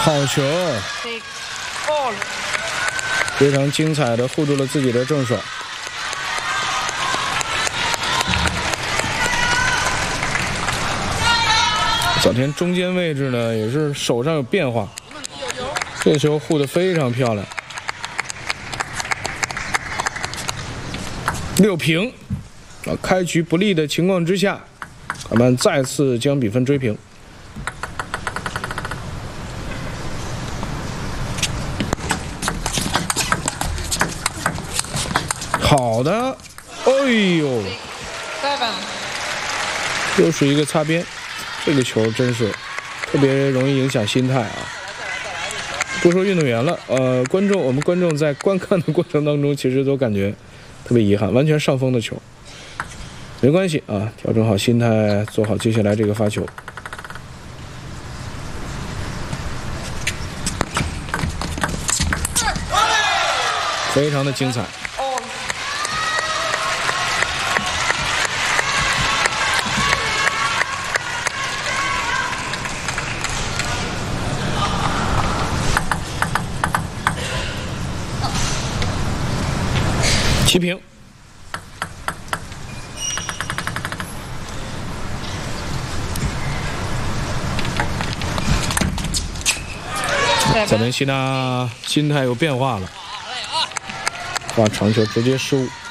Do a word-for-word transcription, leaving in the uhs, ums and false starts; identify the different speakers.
Speaker 1: 好球，非常精彩的护住了自己的正手。小田中间位置呢，也是手上有变化，这球护得非常漂亮。六平，啊，开局不利的情况之下，他们再次将比分追平。好的，哎呦，又是一个擦边。这个球真是特别容易影响心态啊！不说运动员了，呃，观众，我们观众在观看的过程当中，其实都感觉特别遗憾，完全上风的球。没关系啊，调整好心态，做好接下来这个发球。非常的精彩。齐平，泽连西娜心态有变化了，发长球直接失误。